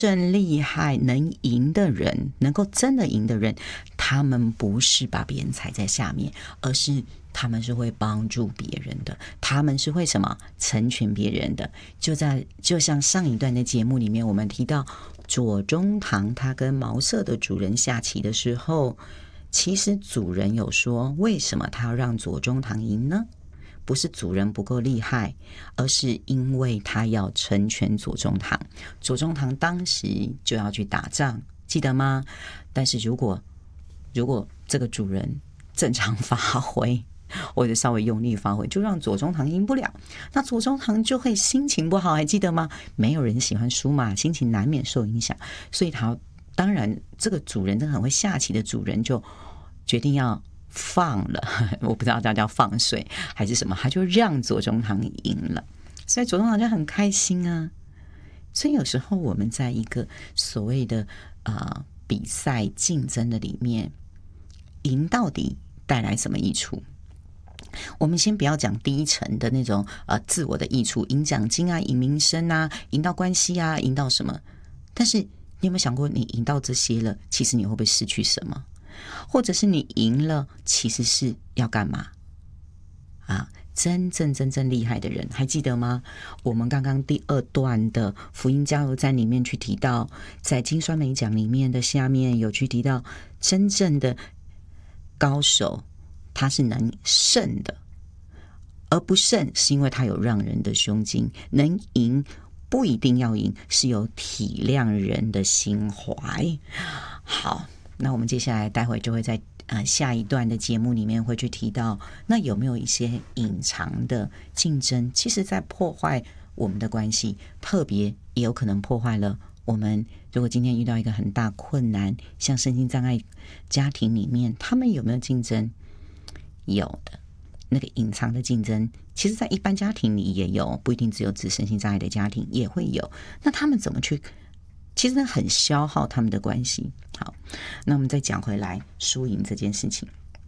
真厉害能赢的人，能够真的赢的人，他们不是把别人踩在下面，而是他们是会帮助别人的，他们是会什么成全别人的。就像上一段的节目里面，我们提到左宗棠他跟茅舍的主人下棋的时候，其实主人有说，为什么他要让左宗棠赢呢？不是主人不够厉害，而是因为他要成全左宗棠。左宗棠当时就要去打仗，记得吗？但是如果这个主人正常发挥，或者稍微用力发挥，就让左宗棠赢不了，那左宗棠就会心情不好，还记得吗？没有人喜欢输嘛，心情难免受影响。所以他当然这个主人，这个很会下棋的主人就决定要放了，我不知道他叫放水还是什么，他就让左宗棠赢了，所以左宗棠就很开心啊。所以有时候我们在一个所谓的比赛竞争的里面，赢到底带来什么益处？我们先不要讲第一层的那种自我的益处，赢奖金啊，赢名声啊，赢到关系啊，赢到什么？但是你有没有想过，你赢到这些了，其实你会不会失去什么？或者是你赢了，其实是要干嘛啊？真正厉害的人还记得吗？我们刚刚第2段的福音加油站里面去提到，在金酸梅奖里面的下面有去提到，真正的高手他是能胜的，而不胜是因为他有让人的胸襟，能赢不一定要赢，是有体谅人的心怀。好，那我们接下来待会就会在下一段的节目里面会去提到，那有没有一些隐藏的竞争，其实在破坏我们的关系，特别也有可能破坏了我们。如果今天遇到一个很大困难，像身心障碍家庭里面，他们有没有竞争？有的，那个隐藏的竞争，其实在一般家庭里也有，不一定只有指身心障碍的家庭也会有。那他们怎么去？其实很消耗他们的关系。好，那我们再讲回来输赢这件事情。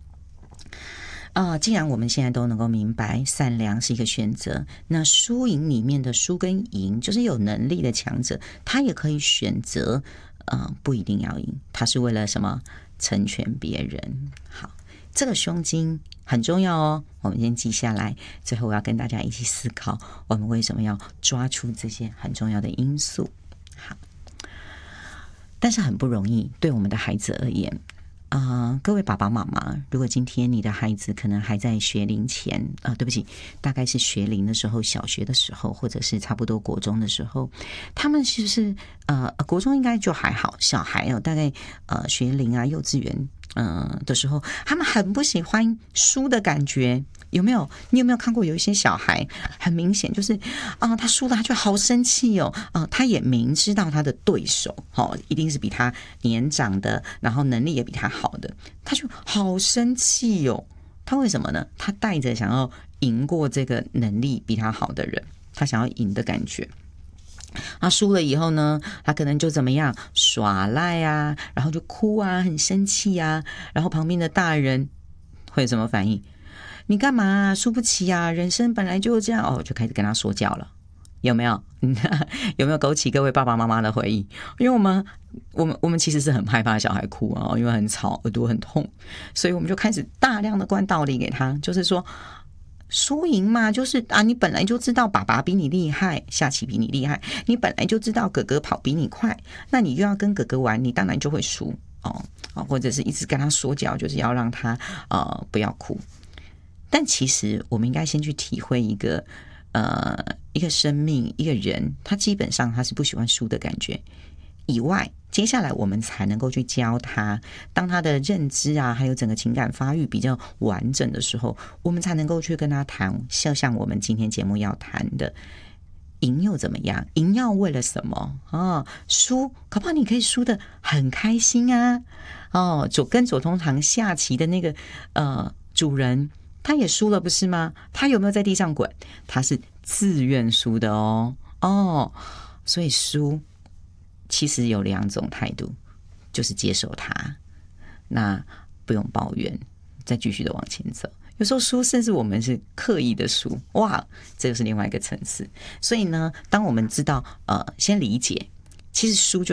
既然我们现在都能够明白善良是一个选择，那输赢里面的输跟赢，就是有能力的强者，他也可以选择不一定要赢，他是为了什么？成全别人。好，这个胸襟很重要哦，我们先记下来。最后我要跟大家一起思考，我们为什么要抓出这些很重要的因素。好，但是很不容易，对我们的孩子而言。各位爸爸妈妈，如果今天你的孩子可能还在学龄前对不起，大概是学龄的时候，小学的时候，或者是差不多国中的时候，他们是不是国中应该就还好，小孩大概学龄啊幼稚园的时候，他们很不喜欢输的感觉。有没有？你有没有看过有一些小孩很明显就是他输了他就好生气哦，他也明知道他的对手一定是比他年长的，然后能力也比他好的，他就好生气哦。他为什么呢？他带着想要赢过这个能力比他好的人，他想要赢的感觉。他输了以后呢，他可能就怎么样耍赖啊，然后就哭啊，很生气啊，然后旁边的大人会有什么反应？你干嘛啊？输不起啊！人生本来就这样就开始跟他说教了，有没有？有没有勾起各位爸爸妈妈的回忆？因为我们其实是很害怕小孩哭因为很吵，耳朵很痛，所以我们就开始大量的灌道理给他，就是说输赢嘛，就是你本来就知道爸爸比你厉害，下棋比你厉害，你本来就知道哥哥跑比你快，那你就要跟哥哥玩，你当然就会输或者是一直跟他说教，就是要让他不要哭。但其实我们应该先去体会一个生命，一个人，他基本上他是不喜欢输的感觉以外，接下来我们才能够去教他，当他的认知还有整个情感发育比较完整的时候，我们才能够去跟他谈，像我们今天节目要谈的，赢又怎么样？赢要为了什么输搞不好你可以输得很开心啊跟左宗棠下棋的那个主人，他也输了不是吗？他有没有在地上滚？他是自愿输的所以输其实有2种态度，就是接受它，那不用抱怨，再继续的往前走。有时候输甚至我们是刻意的输，哇，这就是另外一个层次。所以呢，当我们知道先理解其实输就